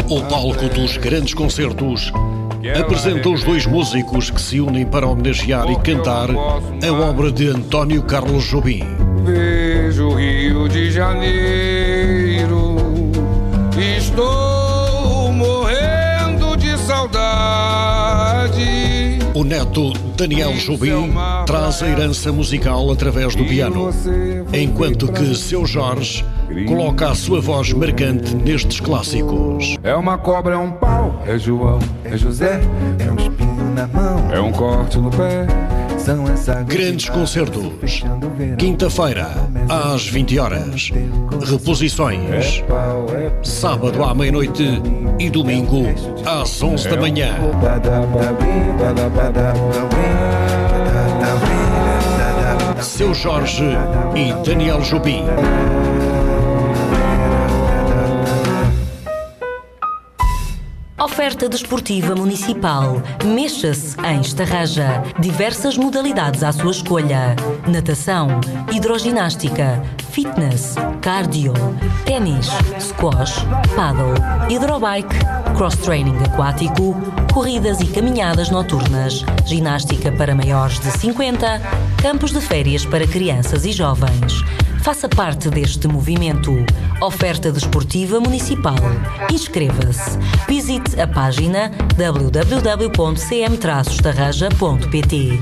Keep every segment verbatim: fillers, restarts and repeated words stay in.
O palco dos grandes concertos apresenta os dois músicos que se unem para homenagear e cantar a obra de António Carlos Jobim. Vejo o Rio de Janeiro, estou morrendo de saudade. O neto Daniel Jobim traz a herança musical através do piano, enquanto que seu Jorge coloca a sua voz marcante nestes clássicos. É uma cobra, é um pau, é João, é José, é um espinho na mão, é um corte no pé. São essa Grandes concertos, quinta-feira às vinte horas, reposições sábado à meia-noite e domingo às onze da manhã. Seu Jorge e Daniel Jobim. Oferta desportiva municipal. Mexa-se em Estarraja. Diversas modalidades à sua escolha. Natação, hidroginástica, fitness, cardio, ténis, squash, paddle, hidrobike, cross-training aquático, corridas e caminhadas noturnas, ginástica para maiores de cinquenta, campos de férias para crianças e jovens. Faça parte deste movimento. Oferta desportiva municipal. Inscreva-se. Visite a página w w w ponto c m traço estarraja ponto p t.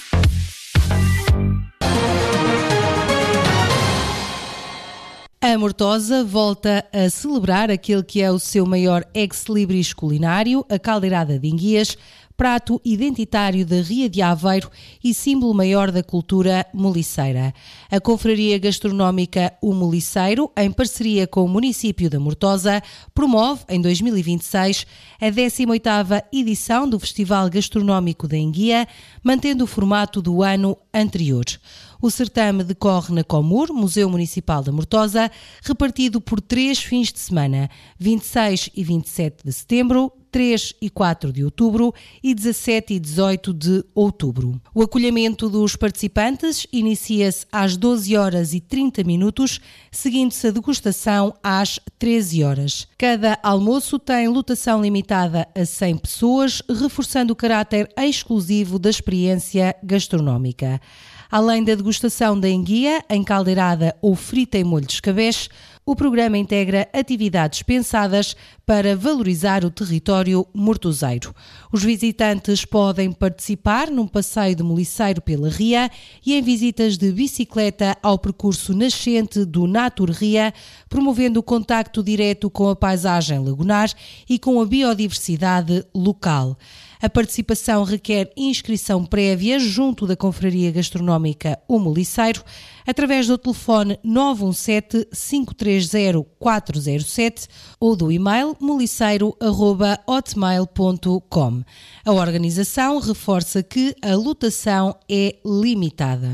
A Mortosa volta a celebrar aquele que é o seu maior ex-libris culinário, a caldeirada de enguias, prato identitário da Ria de Aveiro e símbolo maior da cultura moliceira. A Confraria Gastronómica O Moliceiro, em parceria com o município da Mortosa, promove, em dois mil e vinte e seis, a décima oitava edição do Festival Gastronómico da Enguia, mantendo o formato do ano anterior. O certame decorre na Comur, Museu Municipal da Mortosa, repartido por três fins de semana, vinte e seis e vinte e sete de setembro, três e quatro de outubro e dezassete e dezoito de outubro. O acolhimento dos participantes inicia-se às doze horas e trinta minutos, seguindo-se a degustação às treze horas. Cada almoço tem lotação limitada a cem pessoas, reforçando o caráter exclusivo da experiência gastronómica. Além da degustação da enguia, encaldeirada ou frita em molho de escabeche, o programa integra atividades pensadas para valorizar o território mortoseiro. Os visitantes podem participar num passeio de moliceiro pela Ria e em visitas de bicicleta ao percurso nascente do Natur Ria, promovendo o contacto direto com a paisagem lagunar e com a biodiversidade local. A participação requer inscrição prévia junto da Confraria Gastronómica O Moliceiro, através do telefone nove um sete, cinco três zero, quatro zero sete ou do e-mail moliceiro arroba hotmail ponto com. A organização reforça que a lotação é limitada.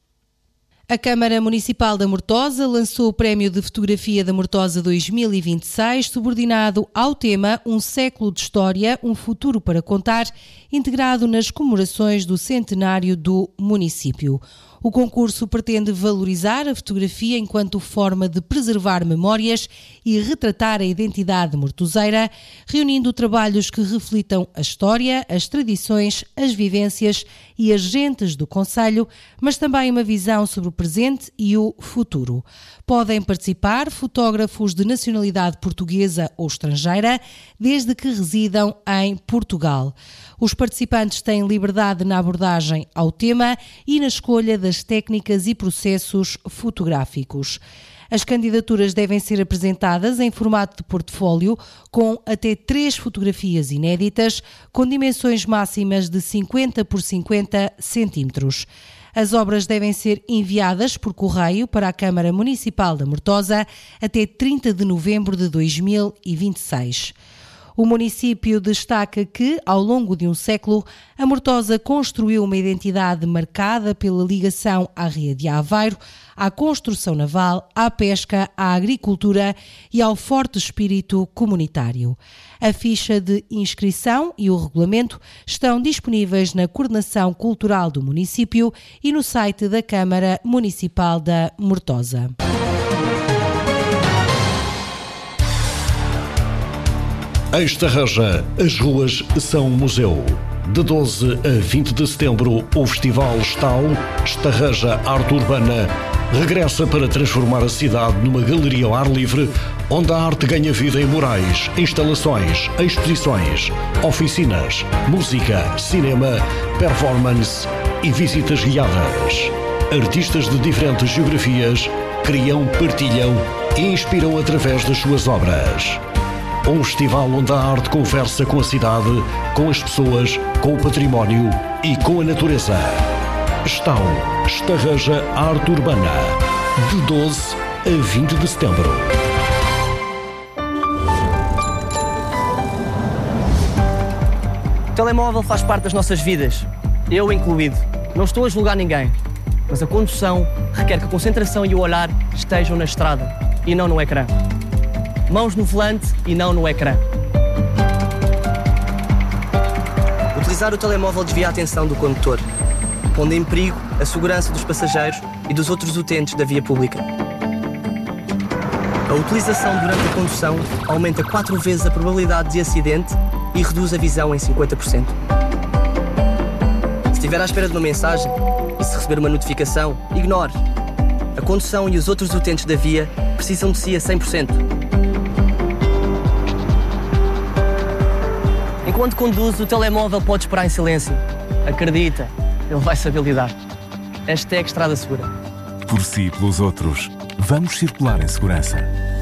A Câmara Municipal da Mortosa lançou o Prémio de Fotografia da Mortosa dois mil e vinte e seis, subordinado ao tema Um século de história, um futuro para contar, integrado nas comemorações do centenário do município. O concurso pretende valorizar a fotografia enquanto forma de preservar memórias e retratar a identidade mortoseira, reunindo trabalhos que reflitam a história, as tradições, as vivências e as gentes do concelho, mas também uma visão sobre o presente e o futuro. Podem participar fotógrafos de nacionalidade portuguesa ou estrangeira, desde que residam em Portugal. Os participantes têm liberdade na abordagem ao tema e na escolha das técnicas e processos fotográficos. As candidaturas devem ser apresentadas em formato de portfólio, com até três fotografias inéditas, com dimensões máximas de cinquenta por cinquenta centímetros. As obras devem ser enviadas por correio para a Câmara Municipal da Mortosa até trinta de novembro de dois mil e vinte e seis. O município destaca que, ao longo de um século, a Mortosa construiu uma identidade marcada pela ligação à Ria de Aveiro, à construção naval, à pesca, à agricultura e ao forte espírito comunitário. A ficha de inscrição e o regulamento estão disponíveis na Coordenação Cultural do município e no site da Câmara Municipal da Mortosa. Em Estarreja, as ruas são um museu. De doze a vinte de setembro, o Festival Stau, Estarreja Arte Urbana, regressa para transformar a cidade numa galeria ao ar livre, onde a arte ganha vida em murais, instalações, exposições, oficinas, música, cinema, performance e visitas guiadas. Artistas de diferentes geografias criam, partilham e inspiram através das suas obras. Um festival onde a arte conversa com a cidade, com as pessoas, com o património e com a natureza. Stau, Estarreja Arte Urbana, de doze a vinte de setembro. O telemóvel faz parte das nossas vidas, eu incluído. Não estou a julgar ninguém, mas a condução requer que a concentração e o olhar estejam na estrada e não no ecrã. Mãos no volante e não no ecrã. Utilizar o telemóvel desvia a atenção do condutor, pondo em perigo a segurança dos passageiros e dos outros utentes da via pública. A utilização durante a condução aumenta quatro vezes a probabilidade de acidente e reduz a visão em cinquenta por cento. Se estiver à espera de uma mensagem e se receber uma notificação, ignore. A condução e os outros utentes da via precisam de si a cem por cento. Enquanto conduz, o telemóvel pode esperar em silêncio. Acredita, ele vai saber lidar. Hashtag Estrada Segura. Por si e pelos outros, vamos circular em segurança.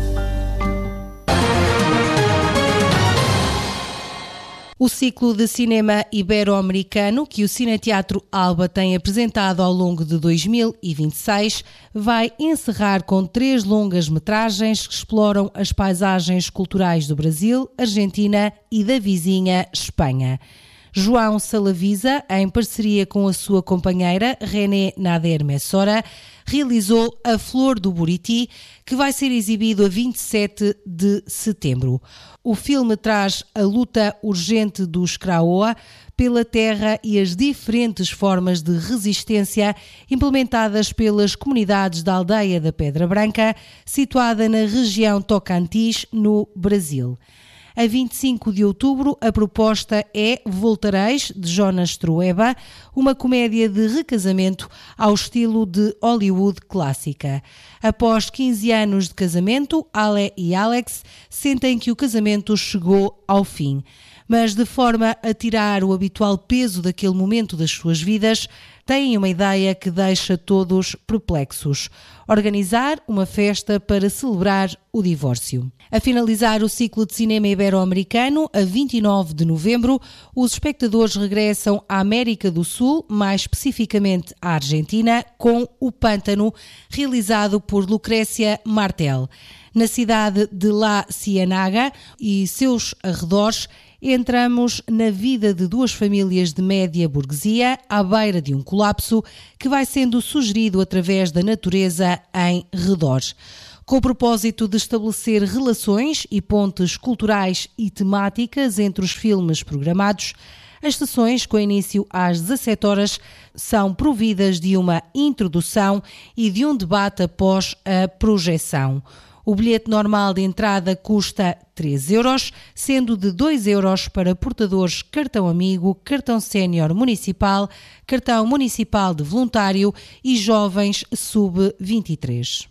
O ciclo de cinema ibero-americano que o Cineteatro Alba tem apresentado ao longo de dois mil e vinte e seis vai encerrar com três longas-metragens que exploram as paisagens culturais do Brasil, Argentina e da vizinha Espanha. João Salavisa, em parceria com a sua companheira René Nader Messora, realizou A Flor do Buriti, que vai ser exibido a vinte e sete de setembro. O filme traz a luta urgente dos Craoa pela terra e as diferentes formas de resistência implementadas pelas comunidades da aldeia da Pedra Branca, situada na região Tocantins, no Brasil. A vinte e cinco de outubro, a proposta é Voltareis, de Jonas Trueba, uma comédia de recasamento ao estilo de Hollywood clássica. Após quinze anos de casamento, Ale e Alex sentem que o casamento chegou ao fim. Mas de forma a tirar o habitual peso daquele momento das suas vidas, têm uma ideia que deixa todos perplexos: organizar uma festa para celebrar o divórcio. A finalizar o ciclo de cinema ibero-americano, a vinte e nove de novembro, os espectadores regressam à América do Sul, mais especificamente à Argentina, com O Pântano, realizado por Lucrécia Martel. Na cidade de La Ciénaga e seus arredores, entramos na vida de duas famílias de média burguesia à beira de um colapso que vai sendo sugerido através da natureza em redores. Com o propósito de estabelecer relações e pontes culturais e temáticas entre os filmes programados, as sessões, com início às dezassete horas, são providas de uma introdução e de um debate após a projeção. O bilhete normal de entrada custa três euros, sendo de dois euros para portadores cartão amigo, cartão sénior municipal, cartão municipal de voluntário e jovens sub vinte e três.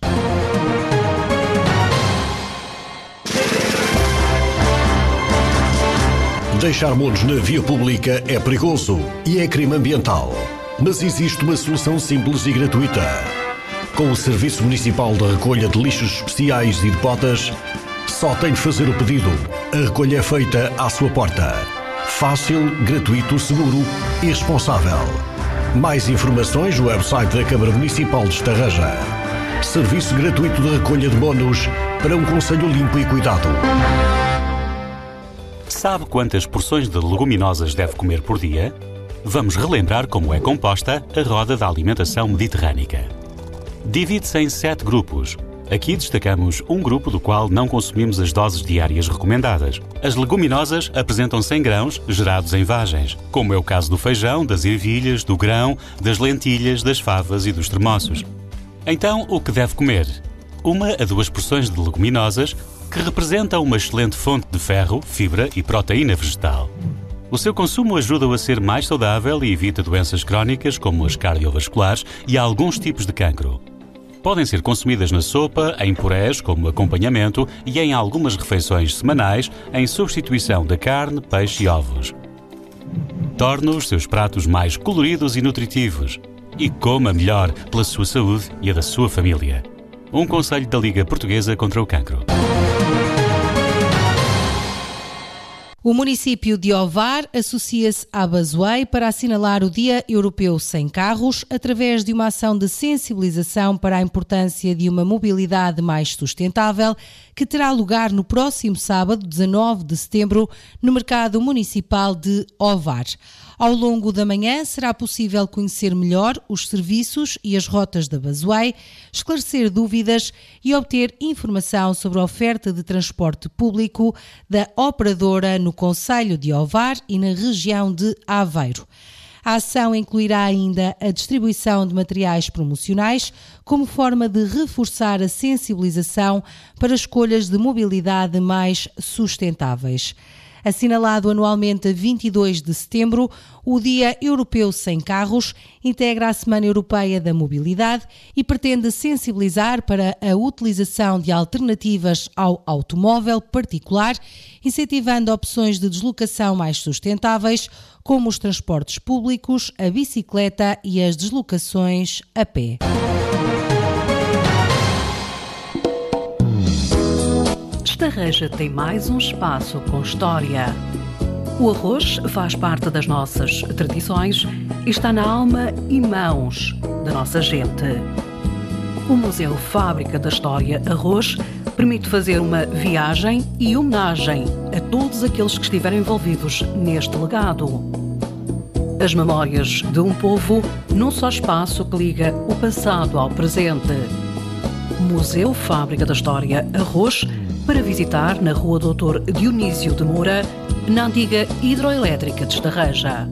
Deixar monos na via pública é perigoso e é crime ambiental. Mas existe uma solução simples e gratuita. Com o Serviço Municipal de Recolha de Lixos Especiais e de Botas, só tem de fazer o pedido. A recolha é feita à sua porta. Fácil, gratuito, seguro e responsável. Mais informações no website da Câmara Municipal de Estarreja. Serviço gratuito de recolha de monos para um concelho limpo e cuidado. Sabe quantas porções de leguminosas deve comer por dia? Vamos relembrar como é composta a roda da alimentação mediterrânica. Divide-se em sete grupos. Aqui destacamos um grupo do qual não consumimos as doses diárias recomendadas. As leguminosas apresentam cem grãos gerados em vagens, como é o caso do feijão, das ervilhas, do grão, das lentilhas, das favas e dos termossos. Então, o que deve comer? Uma a duas porções de leguminosas, que representa uma excelente fonte de ferro, fibra e proteína vegetal. O seu consumo ajuda-o a ser mais saudável e evita doenças crónicas como as cardiovasculares e alguns tipos de cancro. Podem ser consumidas na sopa, em purés como acompanhamento e em algumas refeições semanais em substituição da carne, peixe e ovos. Torne os seus pratos mais coloridos e nutritivos e coma melhor pela sua saúde e a da sua família. Um conselho da Liga Portuguesa contra o Cancro. O município de Ovar associa-se à Busway para assinalar o Dia Europeu Sem Carros através de uma ação de sensibilização para a importância de uma mobilidade mais sustentável que terá lugar no próximo sábado, dezanove de setembro, no Mercado Municipal de Ovar. Ao longo da manhã será possível conhecer melhor os serviços e as rotas da Busway, esclarecer dúvidas e obter informação sobre a oferta de transporte público da operadora no concelho de Ovar e na região de Aveiro. A ação incluirá ainda a distribuição de materiais promocionais como forma de reforçar a sensibilização para escolhas de mobilidade mais sustentáveis. Assinalado anualmente a vinte e dois de setembro, o Dia Europeu Sem Carros integra a Semana Europeia da Mobilidade e pretende sensibilizar para a utilização de alternativas ao automóvel particular, incentivando opções de deslocação mais sustentáveis, como os transportes públicos, a bicicleta e as deslocações a pé. Estarreja tem mais um espaço com história. O arroz faz parte das nossas tradições e está na alma e mãos da nossa gente. O Museu Fábrica da História Arroz permite fazer uma viagem e homenagem a todos aqueles que estiveram envolvidos neste legado. As memórias de um povo num só espaço que liga o passado ao presente. Museu Fábrica da História Arroz, para visitar na Rua doutor Dionísio de Moura, na antiga hidroelétrica de Estarreja.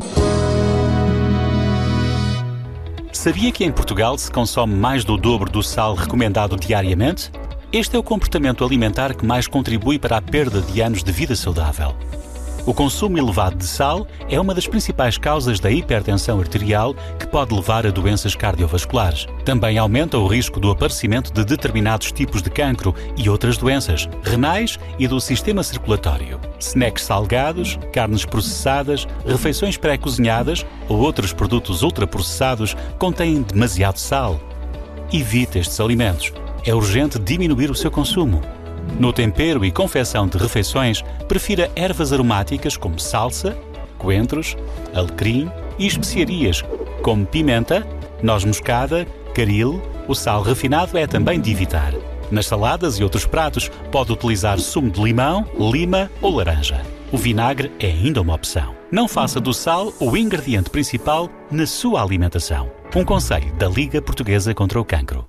Sabia que em Portugal se consome mais do dobro do sal recomendado diariamente? Este é o comportamento alimentar que mais contribui para a perda de anos de vida saudável. O consumo elevado de sal é uma das principais causas da hipertensão arterial que pode levar a doenças cardiovasculares. Também aumenta o risco do aparecimento de determinados tipos de cancro e outras doenças renais e do sistema circulatório. Snacks salgados, carnes processadas, refeições pré-cozinhadas ou outros produtos ultraprocessados contêm demasiado sal. Evite estes alimentos. É urgente diminuir o seu consumo. No tempero e confecção de refeições, prefira ervas aromáticas como salsa, coentros, alecrim e especiarias como pimenta, noz moscada, caril. O sal refinado é também de evitar. Nas saladas e outros pratos, pode utilizar sumo de limão, lima ou laranja. O vinagre é ainda uma opção. Não faça do sal o ingrediente principal na sua alimentação. Um conselho da Liga Portuguesa contra o Cancro.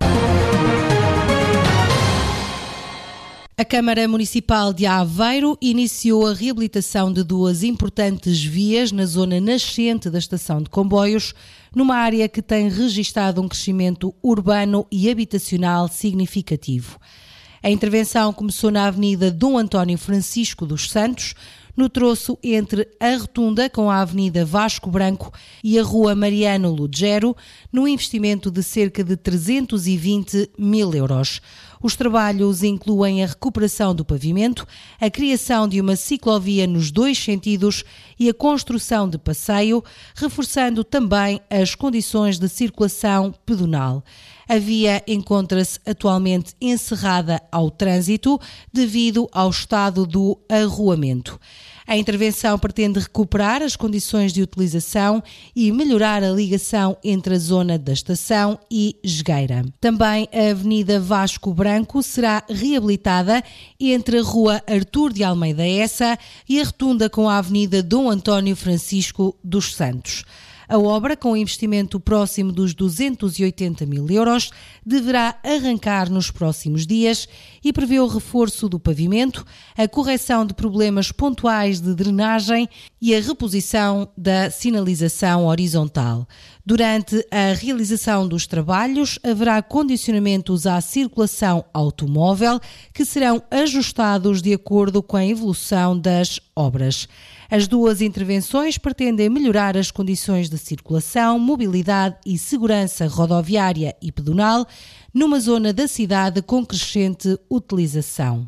A Câmara Municipal de Aveiro iniciou a reabilitação de duas importantes vias na zona nascente da estação de comboios, numa área que tem registado um crescimento urbano e habitacional significativo. A intervenção começou na Avenida Dom António Francisco dos Santos, no troço entre a Rotunda com a Avenida Vasco Branco e a Rua Mariano Lugero, num investimento de cerca de trezentos e vinte mil euros. Os trabalhos incluem a recuperação do pavimento, a criação de uma ciclovia nos dois sentidos e a construção de passeio, reforçando também as condições de circulação pedonal. A via encontra-se atualmente encerrada ao trânsito devido ao estado do arruamento. A intervenção pretende recuperar as condições de utilização e melhorar a ligação entre a zona da estação e Jogueira. Também a Avenida Vasco Branco será reabilitada entre a Rua Artur de Almeida Essa e a rotunda com a Avenida Dom António Francisco dos Santos. A obra, com investimento próximo dos duzentos e oitenta mil euros, deverá arrancar nos próximos dias e prevê o reforço do pavimento, a correção de problemas pontuais de drenagem e a reposição da sinalização horizontal. Durante a realização dos trabalhos, haverá condicionamentos à circulação automóvel que serão ajustados de acordo com a evolução das obras. As duas intervenções pretendem melhorar as condições de circulação, mobilidade e segurança rodoviária e pedonal numa zona da cidade com crescente utilização.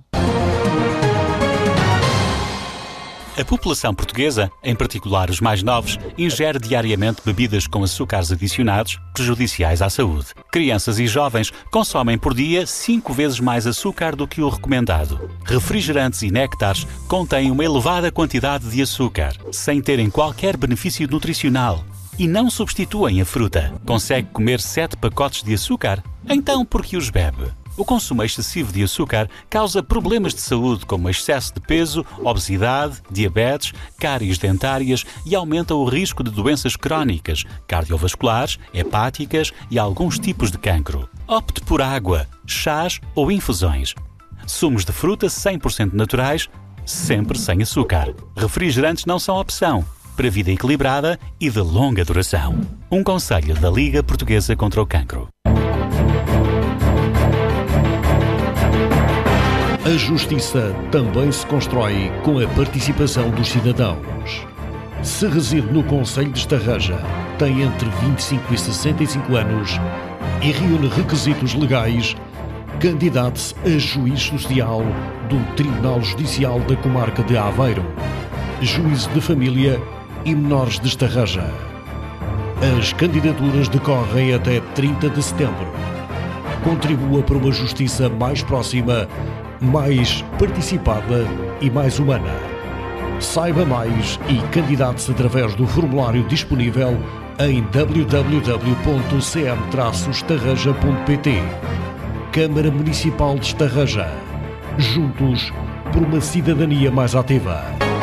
A população portuguesa, em particular os mais novos, ingere diariamente bebidas com açúcares adicionados, prejudiciais à saúde. Crianças e jovens consomem por dia cinco vezes mais açúcar do que o recomendado. Refrigerantes e néctares contêm uma elevada quantidade de açúcar, sem terem qualquer benefício nutricional. E não substituem a fruta. Consegue comer sete pacotes de açúcar? Então por que os bebe? O consumo excessivo de açúcar causa problemas de saúde como excesso de peso, obesidade, diabetes, cáries dentárias e aumenta o risco de doenças crónicas, cardiovasculares, hepáticas e alguns tipos de cancro. Opte por água, chás ou infusões. Sumos de fruta cem por cento naturais, sempre sem açúcar. Refrigerantes não são opção. Para vida equilibrada e de longa duração. Um conselho da Liga Portuguesa contra o Cancro. A justiça também se constrói com a participação dos cidadãos. Se reside no concelho de Estarreja, tem entre vinte e cinco e sessenta e cinco anos e reúne requisitos legais, candidate-se a juiz social do Tribunal Judicial da Comarca de Aveiro, juízo de família e menores de Estarreja. As candidaturas decorrem até trinta de setembro. Contribua para uma justiça mais próxima, mais participada e mais humana. Saiba mais e candidate-se através do formulário disponível em w w w ponto c m traço estarreja ponto p t. Câmara Municipal de Estarreja. Juntos por uma cidadania mais ativa.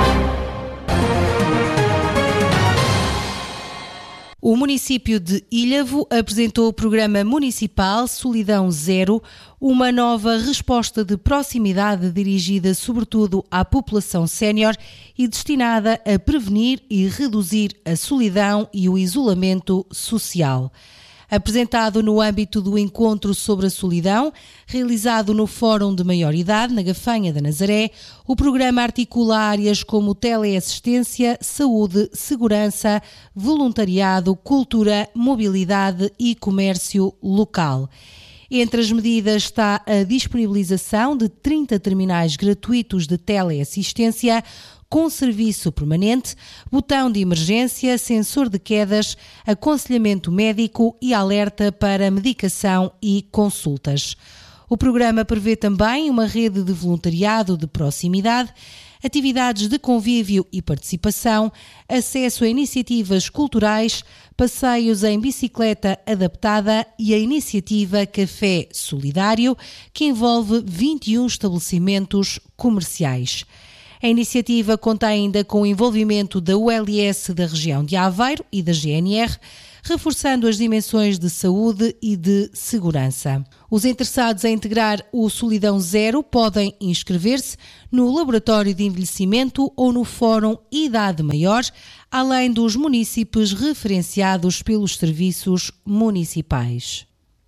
O município de Ilhavo apresentou o programa municipal Solidão Zero, uma nova resposta de proximidade dirigida sobretudo à população sénior e destinada a prevenir e reduzir a solidão e o isolamento social. Apresentado no âmbito do Encontro sobre a Solidão, realizado no Fórum de Maioridade, na Gafanha da Nazaré, o programa articula áreas como teleassistência, saúde, segurança, voluntariado, cultura, mobilidade e comércio local. Entre as medidas está a disponibilização de trinta terminais gratuitos de teleassistência, com serviço permanente, botão de emergência, sensor de quedas, aconselhamento médico e alerta para medicação e consultas. O programa prevê também uma rede de voluntariado de proximidade, atividades de convívio e participação, acesso a iniciativas culturais, passeios em bicicleta adaptada e a iniciativa Café Solidário, que envolve vinte e um estabelecimentos comerciais. A iniciativa conta ainda com o envolvimento da U L S da região de Aveiro e da G N R, reforçando as dimensões de saúde e de segurança. Os interessados em integrar o Solidão Zero podem inscrever-se no Laboratório de Envelhecimento ou no Fórum Idade Maior, além dos munícipes referenciados pelos serviços municipais.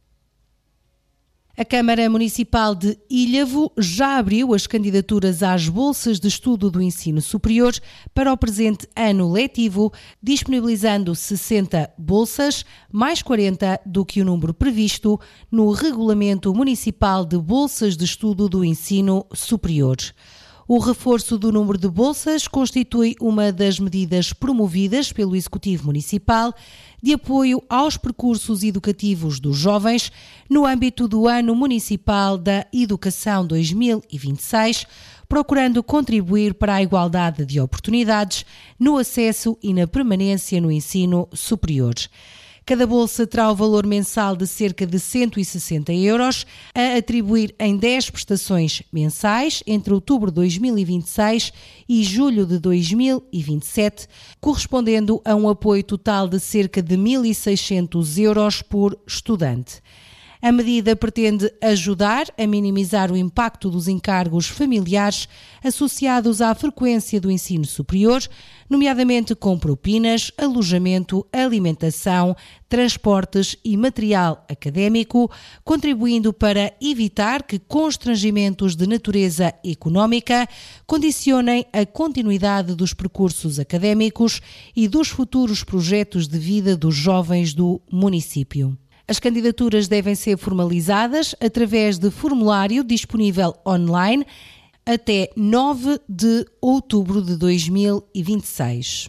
A Câmara Municipal de Ilhavo já abriu as candidaturas às bolsas de estudo do ensino superior para o presente ano letivo, disponibilizando sessenta bolsas, mais quarenta do que o número previsto no Regulamento Municipal de Bolsas de Estudo do Ensino Superior. O reforço do número de bolsas constitui uma das medidas promovidas pelo Executivo Municipal de apoio aos percursos educativos dos jovens no âmbito do Ano Municipal da Educação dois mil e vinte e seis, procurando contribuir para a igualdade de oportunidades no acesso e na permanência no ensino superior. Cada bolsa terá o valor mensal de cerca de cento e sessenta euros, a atribuir em dez prestações mensais entre outubro de dois mil e vinte e seis e julho de dois mil e vinte e sete, correspondendo a um apoio total de cerca de mil e seiscentos euros por estudante. A medida pretende ajudar a minimizar o impacto dos encargos familiares associados à frequência do ensino superior, nomeadamente com propinas, alojamento, alimentação, transportes e material académico, contribuindo para evitar que constrangimentos de natureza económica condicionem a continuidade dos percursos académicos e dos futuros projetos de vida dos jovens do município. As candidaturas devem ser formalizadas através de formulário disponível online até nove de outubro de dois mil e vinte e seis.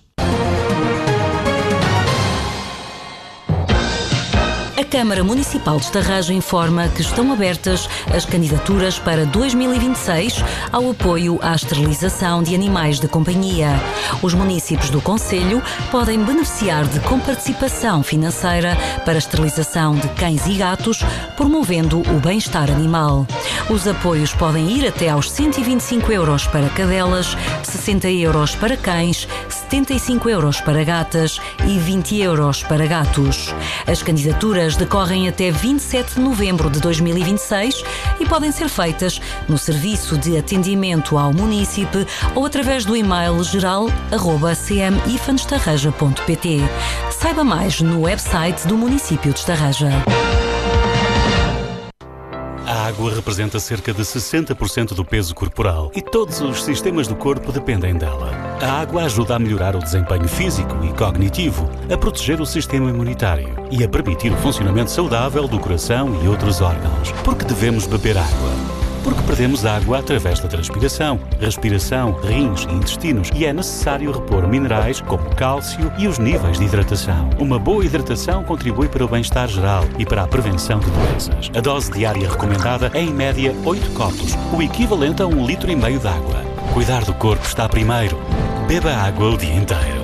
A Câmara Municipal de Estarraja informa que estão abertas as candidaturas para dois mil e vinte e seis ao apoio à esterilização de animais de companhia. Os municípios do concelho podem beneficiar de comparticipação financeira para a esterilização de cães e gatos, promovendo o bem-estar animal. Os apoios podem ir até aos cento e vinte e cinco euros para cadelas, sessenta euros para cães, setenta e cinco euros para gatas e vinte euros para gatos. As candidaturas decorrem até vinte e sete de novembro de dois mil e vinte e seis e podem ser feitas no Serviço de Atendimento ao Munícipe ou através do e-mail geral arroba c m ifan estarraja ponto p t. Saiba mais no website do município de Estarraja. A água representa cerca de sessenta por cento do peso corporal e todos os sistemas do corpo dependem dela. A água ajuda a melhorar o desempenho físico e cognitivo, a proteger o sistema imunitário e a permitir o funcionamento saudável do coração e outros órgãos. Porque devemos beber água? Porque perdemos água através da transpiração, respiração, rins e intestinos e é necessário repor minerais como o cálcio e os níveis de hidratação. Uma boa hidratação contribui para o bem-estar geral e para a prevenção de doenças. A dose diária recomendada é em média oito copos, o equivalente a um litro e meio de água. Cuidar do corpo está primeiro. Beba água o dia inteiro.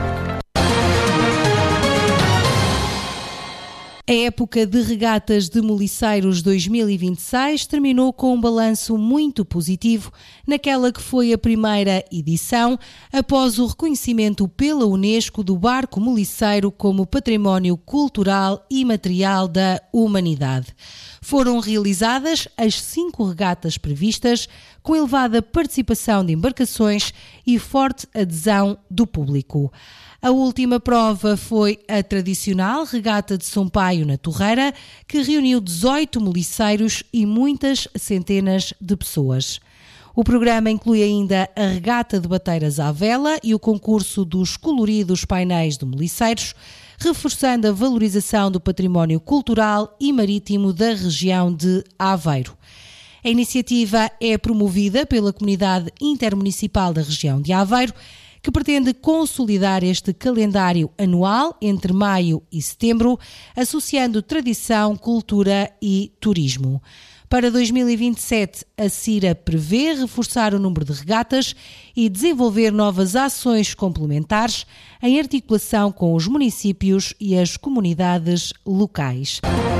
A época de regatas de Moliceiros dois mil e vinte e seis terminou com um balanço muito positivo naquela que foi a primeira edição após o reconhecimento pela Unesco do barco moliceiro como património cultural e material da humanidade. Foram realizadas as cinco regatas previstas, com elevada participação de embarcações e forte adesão do público. A última prova foi a tradicional Regata de Sampaio na Torreira, que reuniu dezoito moliceiros e muitas centenas de pessoas. O programa inclui ainda a Regata de Bateiras à Vela e o concurso dos coloridos painéis de moliceiros, reforçando a valorização do património cultural e marítimo da região de Aveiro. A iniciativa é promovida pela Comunidade Intermunicipal da região de Aveiro, que pretende consolidar este calendário anual entre maio e setembro, associando tradição, cultura e turismo. Para dois mil e vinte e sete, a CIRA prevê reforçar o número de regatas e desenvolver novas ações complementares em articulação com os municípios e as comunidades locais.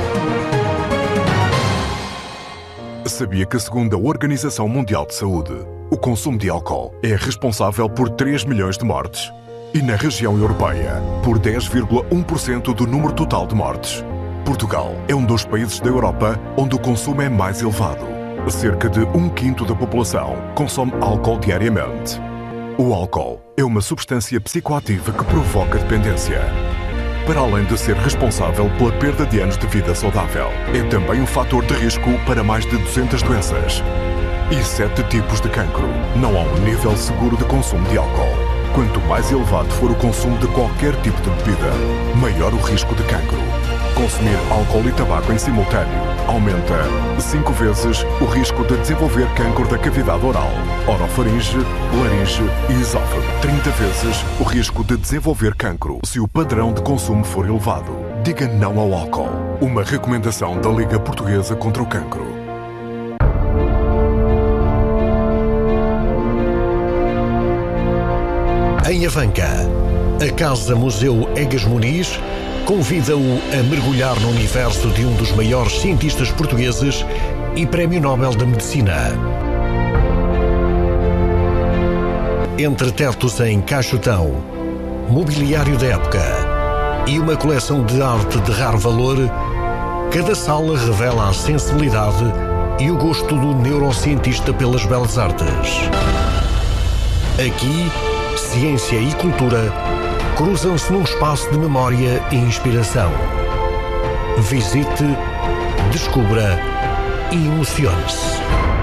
Sabia que, segundo a Organização Mundial de Saúde, o consumo de álcool é responsável por três milhões de mortes e, na região europeia, por dez vírgula um por cento do número total de mortes. Portugal é um dos países da Europa onde o consumo é mais elevado. Cerca de um quinto da população consome álcool diariamente. O álcool é uma substância psicoativa que provoca dependência. Para além de ser responsável pela perda de anos de vida saudável, é também um fator de risco para mais de duzentas doenças e sete tipos de cancro. Não há um nível seguro de consumo de álcool. Quanto mais elevado for o consumo de qualquer tipo de bebida, maior o risco de cancro. Consumir álcool e tabaco em simultâneo aumenta cinco vezes o risco de desenvolver cancro da cavidade oral, orofaringe, laringe e esófago. trinta vezes o risco de desenvolver cancro se o padrão de consumo for elevado. Diga não ao álcool. Uma recomendação da Liga Portuguesa contra o Cancro. Em Avanca, a Casa Museu Egas Muniz convida-o a mergulhar no universo de um dos maiores cientistas portugueses e Prémio Nobel da Medicina. Entre tetos em caixotão, mobiliário da época e uma coleção de arte de raro valor, cada sala revela a sensibilidade e o gosto do neurocientista pelas belas artes. Aqui, ciência e cultura cruzam-se num espaço de memória e inspiração. Visite, descubra e emocione-se.